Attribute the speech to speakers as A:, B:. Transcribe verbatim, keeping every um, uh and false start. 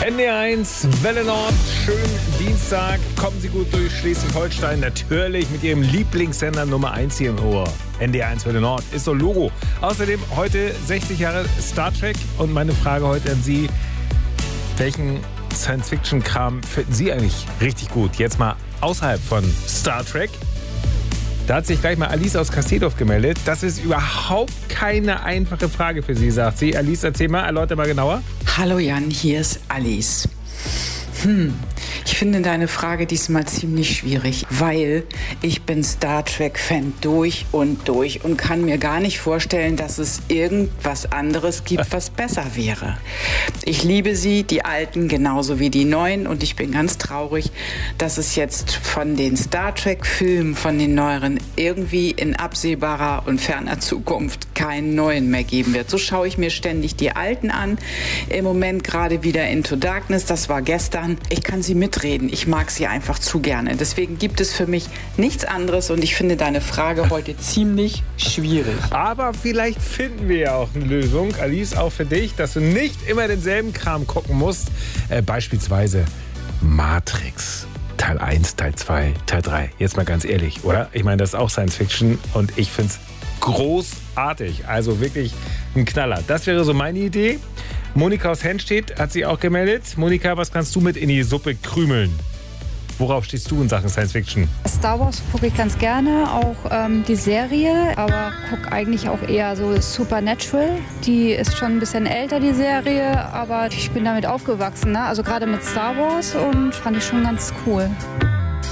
A: N D R eins, Welle Nord, schönen Dienstag. Kommen Sie gut durch Schleswig-Holstein, natürlich mit Ihrem Lieblingssender Nummer eins hier im Ohr. N D R eins Welle Nord ist so Logo. Außerdem heute sechzig Jahre Star Trek und meine Frage heute an Sie: Welchen Science-Fiction-Kram finden Sie eigentlich richtig gut? Jetzt mal außerhalb von Star Trek. Da hat sich gleich mal Alice aus Kasseldorf gemeldet. Das ist überhaupt keine einfache Frage für Sie, sagt sie. Alice, erzähl mal, erläuter mal genauer.
B: Hallo Jan, hier ist Alice. Hm, ich finde deine Frage diesmal ziemlich schwierig, weil ich bin Star Trek-Fan durch und durch und kann mir gar nicht vorstellen, dass es irgendwas anderes gibt, was besser wäre. Ich liebe sie, die Alten genauso wie die Neuen, und ich bin ganz traurig, dass es jetzt von den Star Trek-Filmen, von den neueren, irgendwie in absehbarer und ferner Zukunft keinen neuen mehr geben wird. So schaue ich mir ständig die Alten an. Im Moment gerade wieder Into Darkness, das war gestern. Ich kann sie mitreden. Ich mag sie einfach zu gerne. Deswegen gibt es für mich nichts anderes, und ich finde deine Frage heute ziemlich schwierig.
A: Aber vielleicht finden wir ja auch eine Lösung, Alice, auch für dich, dass du nicht immer denselben Kram gucken musst. Äh, beispielsweise Matrix. Teil eins, Teil zwei, Teil drei. Jetzt mal ganz ehrlich, oder? Ich meine, das ist auch Science Fiction und ich finde es großartig. Also wirklich ein Knaller. Das wäre so meine Idee. Monika aus Henstedt hat sich auch gemeldet. Monika, was kannst du mit in die Suppe krümeln? Worauf stehst du in Sachen Science Fiction?
C: Star Wars gucke ich ganz gerne, auch ähm, die Serie, aber gucke eigentlich auch eher so Supernatural. Die ist schon ein bisschen älter, die Serie, aber ich bin damit aufgewachsen, ne? Also gerade mit Star Wars, und fand ich schon ganz cool.